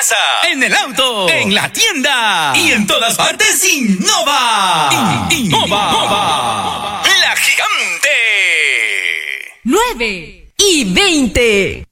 casa, en el auto, en la tienda y en todas partes. Innova. Innova. La Gigante. 9:20.